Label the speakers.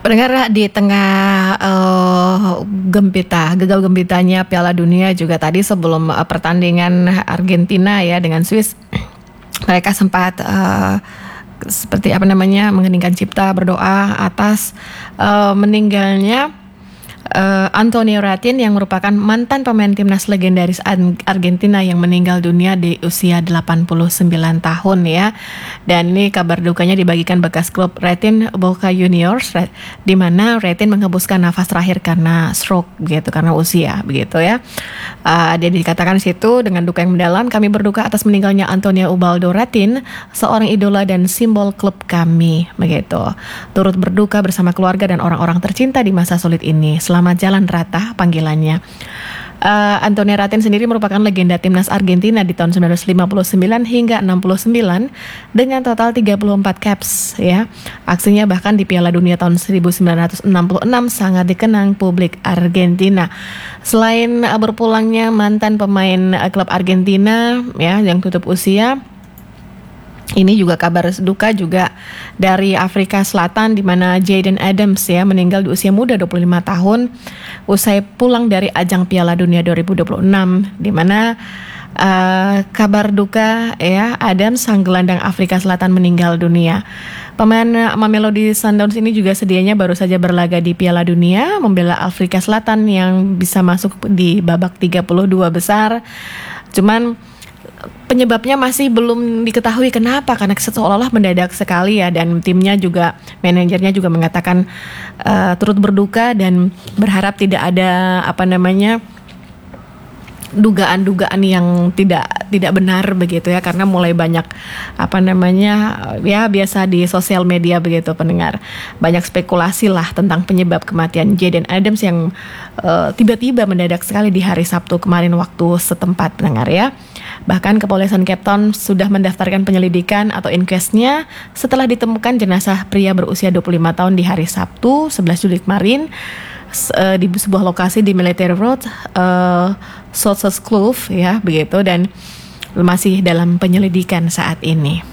Speaker 1: Pendengar, di tengah gagal gempitanya Piala Dunia juga tadi sebelum pertandingan Argentina ya dengan Swiss, mereka sempat seperti mengheningkan cipta berdoa atas meninggalnya Antonio Ratin yang merupakan mantan pemain timnas legendaris Argentina yang meninggal dunia di usia 89 tahun ya. Dan ini kabar dukanya dibagikan bekas klub Ratin Boca Juniors, di mana Ratin menghembuskan nafas terakhir karena stroke begitu, karena usia begitu ya. Dia dikatakan di situ, dengan duka yang mendalam kami berduka atas meninggalnya Antonio Ubaldo Ratin, seorang idola dan simbol klub kami begitu. Turut berduka bersama keluarga dan orang-orang tercinta di masa sulit ini. Selamat jalan Rata panggilannya. Antonio Ratin sendiri merupakan legenda timnas Argentina di tahun 1959 hingga 69 dengan total 34 caps ya. Aksinya bahkan di Piala Dunia tahun 1966 sangat dikenang publik Argentina. Selain berpulangnya mantan pemain klub Argentina ya yang tutup usia, ini juga kabar duka juga dari Afrika Selatan, di mana Jayden Adams ya meninggal di usia muda 25 tahun usai pulang dari ajang Piala Dunia 2026, di mana kabar duka ya, Adams sang gelandang Afrika Selatan meninggal dunia. Pemain Mamelodi Sundowns ini juga sedianya baru saja berlaga di Piala Dunia membela Afrika Selatan yang bisa masuk di babak 32 besar. Cuman penyebabnya masih belum diketahui kenapa, karena seolah-olah mendadak sekali ya, dan timnya juga, manajernya juga mengatakan turut berduka dan berharap tidak ada dugaan-dugaan yang tidak benar begitu ya, karena mulai banyak ya biasa di sosial media begitu pendengar, banyak spekulasi lah tentang penyebab kematian Jayden Adams yang tiba-tiba mendadak sekali di hari Sabtu kemarin waktu setempat pendengar ya. Bahkan kepolisian Cape Town sudah mendaftarkan penyelidikan atau inquest-nya setelah ditemukan jenazah pria berusia 25 tahun di hari Sabtu 11 Juli kemarin di sebuah lokasi di Military Road, South Kloof ya begitu, dan masih dalam penyelidikan saat ini.